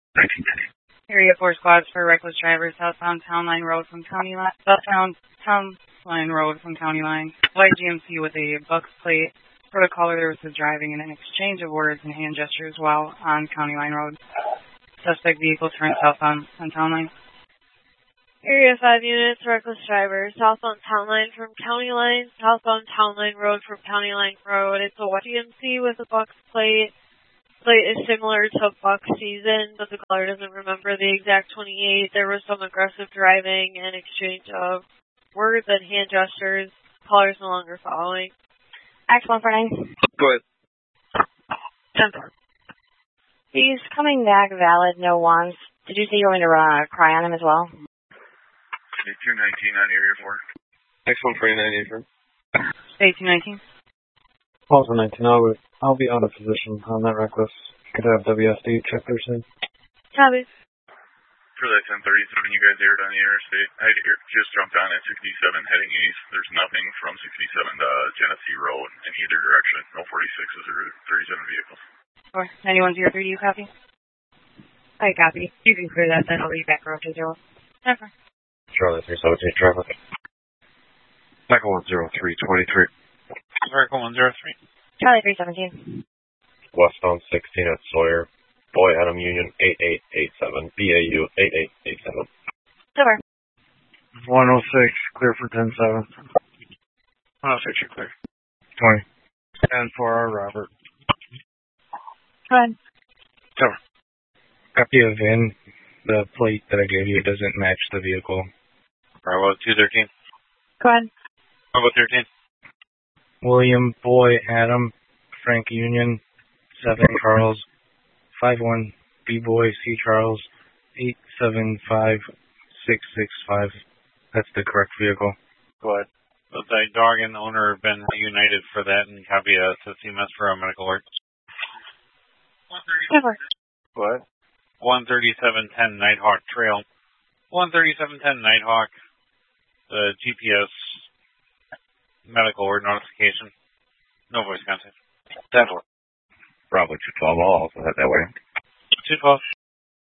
Area 4 squads for reckless drivers southbound Town Line Road from County Line. Southbound Town Line Road from County Line. White GMC with a Bucks plate. For the caller, there was a driving and an exchange of words and hand gestures while on County Line Road. Suspect vehicle turned southbound on Town Line. Area 5 units, reckless driver, southbound Town Line from County Line, southbound Town Line Road from County Line Road. It's a white GMC with a Bucks plate. Plate is similar to Buck season, but the caller doesn't remember the exact 28. There was some aggressive driving and exchange of words and hand gestures. Caller's no longer following. X149. Go ahead. 10-4. He's coming back valid, no wants. Did you say you want me to cry on him as well? 219 on Area 4. X149, 1819. Also 19, I'll be out of position on that reckless. Could I have WSD check their scene? Copy. For that 1037, you guys aired on the interstate. I just jumped on at 67 heading east. There's nothing from 67 to Genesee Road in either direction. No 46s or 37 vehicles. Or 9103, do you copy? I copy. You can clear that, then I'll be back road to 0. Okay. Charlie 317 traffic. Cycle 10323. Circle 103. Charlie 317. Westbound 16 at Sawyer. Boy Adam Union 8887. BAU 8887. Silver. 106, clear for 10-7. 106, you're clear. 20. 10-4, Robert. Go ahead. Silver. Copy of VIN. The plate that I gave you doesn't match the vehicle. Bravo 213. Go ahead. Bravo 13. William Boy Adam Frank Union 7 Charles 51 B Boy C Charles 875665. That's the correct vehicle. Go ahead. But the dog and the owner have been united for that and copy to CMS for a medical alert. Silver. Go ahead. 13710 Nighthawk Trail. 13710 Nighthawk. The GPS medical alert notification. No voice contact. 10-4. Bravo 212, I'll also head that way. 212.